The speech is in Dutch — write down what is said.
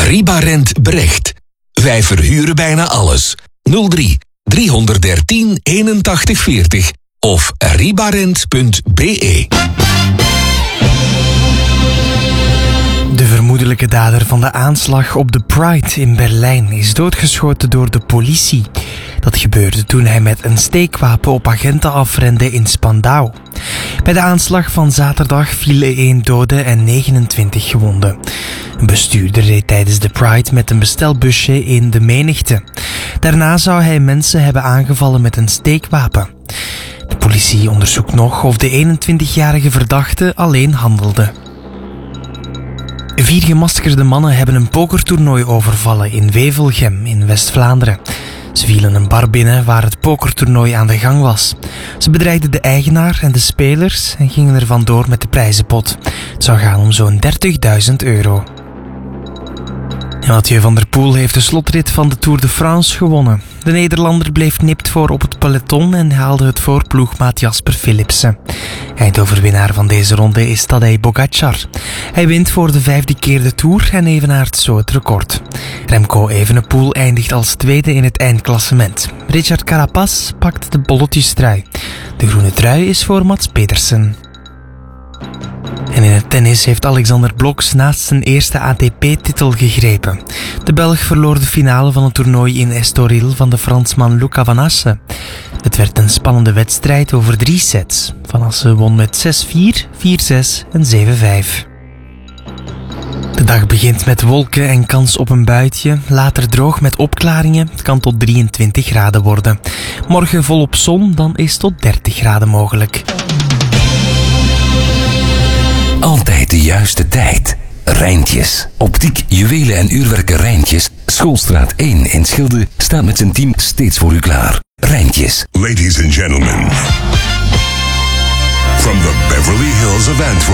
Ribarent Brecht. Wij verhuren bijna alles. 03 313 81 40 of ribarent.be. De vermoedelijke dader van de aanslag op de Pride in Berlijn is doodgeschoten door de politie. Dat gebeurde toen hij met een steekwapen op agenten afrende in Spandau. Bij de aanslag van zaterdag vielen 1 dode en 29 gewonden. Een bestuurder reed tijdens de Pride met een bestelbusje in de menigte. Daarna zou hij mensen hebben aangevallen met een steekwapen. De politie onderzoekt nog of de 21-jarige verdachte alleen handelde. 4 gemaskerde mannen hebben een pokertoernooi overvallen in Wevelgem in West-Vlaanderen. Ze vielen een bar binnen waar het pokertoernooi aan de gang was. Ze bedreigden de eigenaar en de spelers en gingen er vandoor met de prijzenpot. Het zou gaan om zo'n €30.000. En Mathieu van der Poel heeft de slotrit van de Tour de France gewonnen. De Nederlander bleef nipt voor op het peloton en haalde het voor ploegmaat Jasper Philipsen. Eindoverwinnaar van deze ronde is Tadej Pogačar. Hij wint voor de 5e keer de Tour en evenaart zo het record. Remco Evenepoel eindigt als tweede in het eindklassement. Richard Carapaz pakt de bolletjestrui. De groene trui is voor Mats Pedersen. En in het tennis heeft Alexander Blok naast zijn eerste ATP-titel gegrepen. De Belg verloor de finale van het toernooi in Estoril van de Fransman Luca Van Asse. Het werd een spannende wedstrijd over 3 sets. Van Asse won met 6-4, 4-6 en 7-5. De dag begint met wolken en kans op een buitje. Later droog met opklaringen. Het kan tot 23 graden worden. Morgen volop zon, dan is tot 30 graden mogelijk. Altijd de juiste tijd. Rijntjes. Optiek, juwelen en uurwerken Rijntjes. Schoolstraat 1 in Schilde staat met zijn team steeds voor u klaar. Rijntjes. Ladies and gentlemen, from the Beverly Hills of Antwerp.